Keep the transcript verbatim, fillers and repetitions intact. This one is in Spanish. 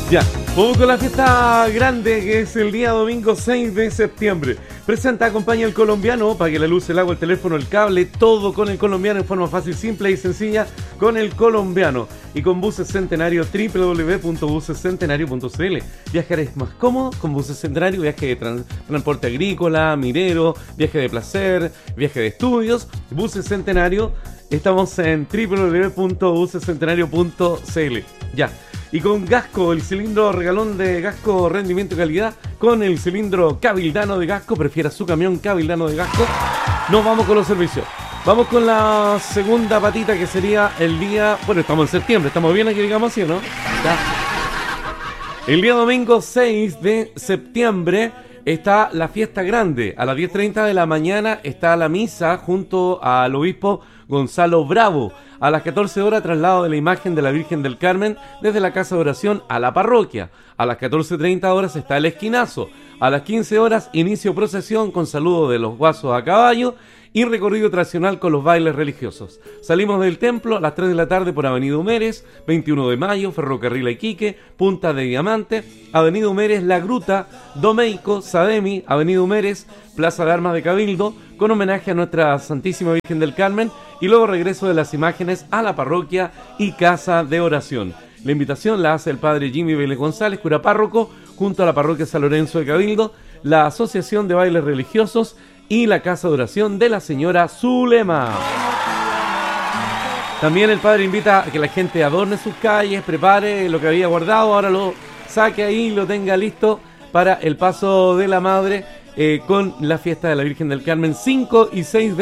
Ya, vamos con la fiesta grande que es el día domingo seis de septiembre. Presenta, acompaña el colombiano, pague la luz, el agua, el teléfono, el cable, todo con el colombiano en forma fácil, simple y sencilla con el colombiano. Y con Buses Centenario, doble u doble u doble u punto buses centenario punto c l. Viajar más cómodo con Buses Centenario, viaje de trans, transporte agrícola, minero, viaje de placer, viaje de estudios. Buses Centenario, estamos en doble u doble u doble u punto buses centenario punto c l. Ya. Y con Gasco, el cilindro regalón de Gasco, rendimiento y calidad, con el cilindro Cabildano de Gasco, prefiera su camión Cabildano de Gasco. Nos vamos con los servicios. Vamos con la segunda patita que sería el día... Bueno, estamos en septiembre, estamos bien aquí, digamos así, ¿no? Ya. El día domingo seis de septiembre está la fiesta grande. A las diez treinta de la mañana está la misa junto al obispo Gonzalo Bravo. A las catorce horas, traslado de la imagen de la Virgen del Carmen desde la casa de oración a la parroquia. A las catorce treinta horas está el esquinazo. A las quince horas, inicio procesión con saludo de los guasos a caballo y recorrido tradicional con los bailes religiosos. Salimos del templo a las tres de la tarde por Avenida Humeres, veintiuno de mayo, Ferrocarril Iquique, Punta de Diamante, Avenida Humeres, La Gruta, Domeico, Sademi, Avenida Humeres, Plaza de Armas de Cabildo, con homenaje a nuestra Santísima Virgen del Carmen, y luego regreso de las imágenes a la parroquia y casa de oración. La invitación la hace el padre Jimmy Vélez González, cura párroco, junto a la parroquia San Lorenzo de Cabildo, la Asociación de Bailes Religiosos y la casa de oración de la señora Zulema. También el padre invita a que la gente adorne sus calles, prepare lo que había guardado, ahora lo saque ahí y lo tenga listo para el paso de la madre eh, con la fiesta de la Virgen del Carmen cinco y seis de